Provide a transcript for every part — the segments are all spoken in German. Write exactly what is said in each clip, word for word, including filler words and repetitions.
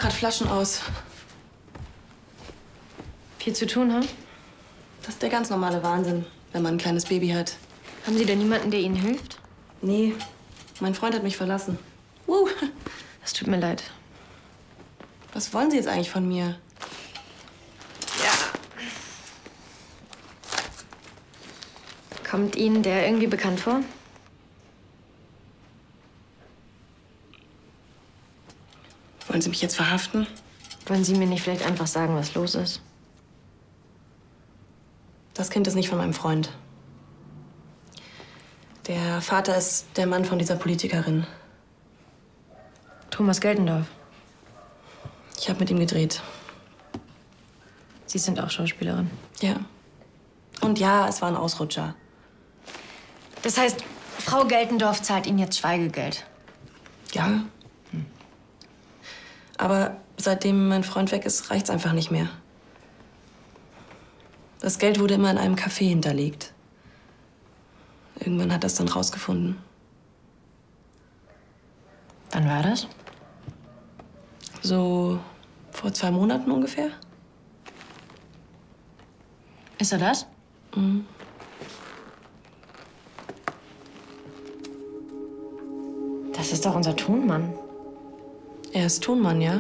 gerade Flaschen aus. Viel zu tun, ha? Das ist der ganz normale Wahnsinn, wenn man ein kleines Baby hat. Haben Sie denn niemanden, der Ihnen hilft? Nee, mein Freund hat mich verlassen. Uh. Das tut mir leid. Was wollen Sie jetzt eigentlich von mir? Ja. Kommt Ihnen der irgendwie bekannt vor? Wollen Sie mich jetzt verhaften? Wollen Sie mir nicht vielleicht einfach sagen, was los ist? Das Kind ist nicht von meinem Freund. Der Vater ist der Mann von dieser Politikerin. Thomas Geldendorf. Ich habe mit ihm gedreht. Sie sind auch Schauspielerin. Ja. Und ja, es war ein Ausrutscher. Das heißt, Frau Geldendorf zahlt Ihnen jetzt Schweigegeld? Ja. Hm. Aber seitdem mein Freund weg ist, reicht's einfach nicht mehr. Das Geld wurde immer in einem Café hinterlegt. Irgendwann hat er es dann rausgefunden. Wann war das? So vor zwei Monaten ungefähr. Ist er das? Mhm. Das ist doch unser Tonmann. Er ist Tonmann, ja?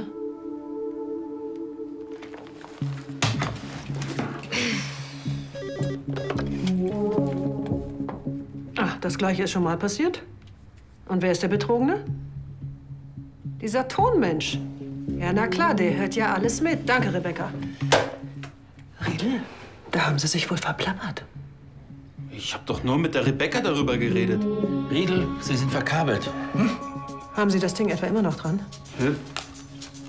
Ach, das Gleiche ist schon mal passiert. Und wer ist der Betrogene? Dieser Tonmensch. Ja, na klar, der hört ja alles mit. Danke, Rebecca. Riedel, da haben Sie sich wohl verplappert. Ich habe doch nur mit der Rebecca darüber geredet. Riedel, Sie sind verkabelt. Hm? Haben Sie das Ding etwa immer noch dran? Hm?